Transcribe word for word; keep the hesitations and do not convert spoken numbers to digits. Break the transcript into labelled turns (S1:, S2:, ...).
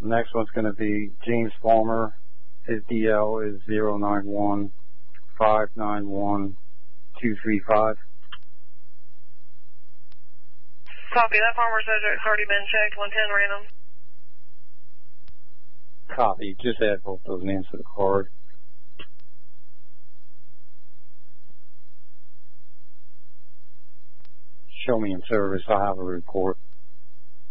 S1: Next one's going to be James Palmer. His D L is zero nine one five nine one two three five.
S2: Copy. That Palmer subject's already been checked. one ten random.
S1: Copy. Just add both those names to the card. Show me in service. I'll have a report.